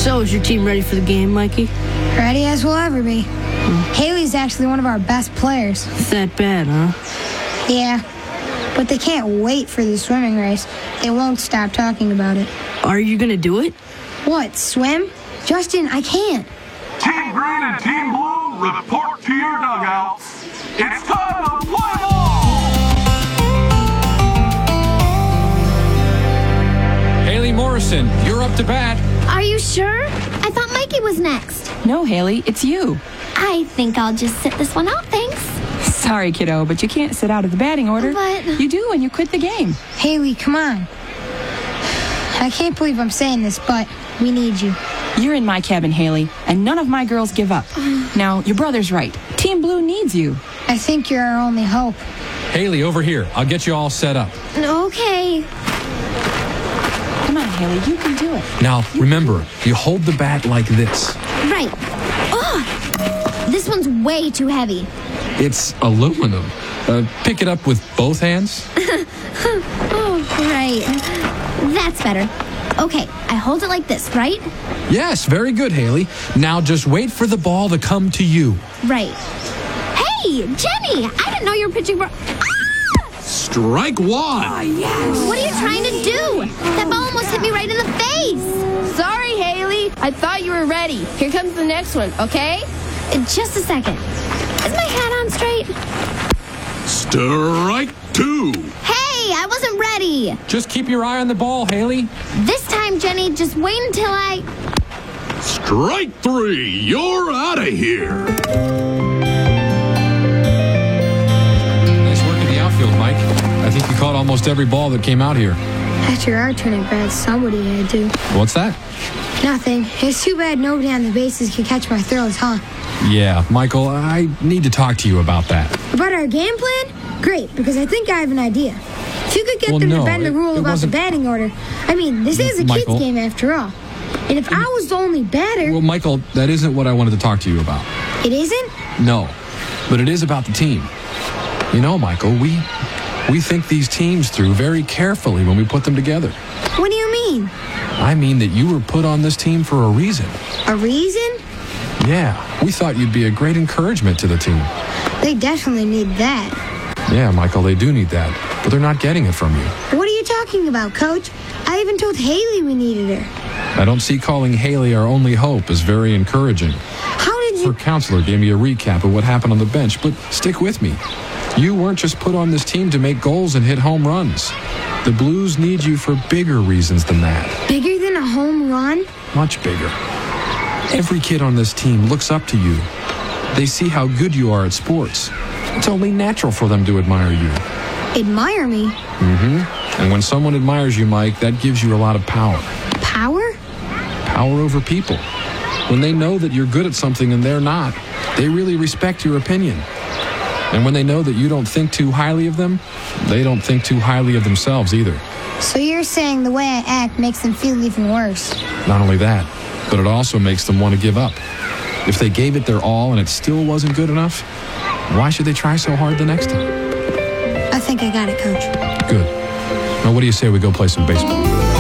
So, is your team ready for the game, Mikey? Ready as we'll ever be. Haley's actually one of our best players. It's that bad, huh? Yeah, but they can't wait for the swimming race. They won't stop talking about it. Are you going to do it? What, swim? Justin, I can't. Team Green and Team Blue, report to your dugouts. It's time to play ball! Haley Morrison, you're up to bat. Are you sure? I thought Mikey was next. No, Haley, it's you. I think I'll just sit this one out, thanks. Sorry, kiddo, but you can't sit out of the batting order. But... You do when you quit the game. Haley, come on. I can't believe I'm saying this, but we need you. You're in my cabin, Haley, and none of my girls give up. Now, your brother's right. Team Blue needs you. I think you're our only hope. Haley, over here. I'll get you all set up. Okay. Come on, Haley, you can do it. Now, remember, you hold the bat like this. Right. Oh, this one's way too heavy. It's aluminum. Pick it up with both hands. Oh, right. That's better. Okay, I hold it like this, right? Yes, very good, Haley. Now just wait for the ball to come to you. Right. Hey, Jenny! I didn't know you were pitching for... Ah! Strike one. What are you trying to do? That ball almost hit me right in the face. Sorry, Haley. I thought you were ready. Here comes the next one, okay? Just a second. Is my hat on straight? Strike two. Hey, I wasn't ready. Just keep your eye on the ball, Haley. This time, Jenny, just wait until I... Strike three. You're out of here. Nice work in the outfield, Mike. I think you caught almost every ball that came out here. After our turn at bat, somebody had to. What's that? Nothing. It's too bad nobody on the bases could catch my throws, huh? Yeah, Michael, I need to talk to you about that. About our game plan? Great, because I think I have an idea. If you could get them to bend the rule about the batting order. I mean, this is a kids' game after all. And if I was the only batter... Well, Michael, that isn't what I wanted to talk to you about. It isn't? No, but it is about the team. You know, Michael, we think these teams through very carefully when we put them together. What do you mean? I mean that you were put on this team for a reason. A reason? Yeah, we thought you'd be a great encouragement to the team. They definitely need that. Yeah, Michael, they do need that, but they're not getting it from you. What are you talking about, Coach? I even told Haley we needed her. I don't see calling Haley our only hope as very encouraging. How did you... Her counselor gave me a recap of what happened on the bench, but stick with me. You weren't just put on this team to make goals and hit home runs. The Blues need you for bigger reasons than that. Bigger than a home run? Much bigger. Every kid on this team looks up to you. They see how good you are at sports. It's only natural for them to admire you. Admire me? Mm-hmm. And when someone admires you, Mike, that gives you a lot of power. Power? Power over people. When they know that you're good at something and they're not, they really respect your opinion. And when they know that you don't think too highly of them, they don't think too highly of themselves either. So you're saying the way I act makes them feel even worse? Not only that, but it also makes them want to give up. If they gave it their all and it still wasn't good enough, why should they try so hard the next time? I think I got it, Coach. Good. Now, what do you say we go play some baseball?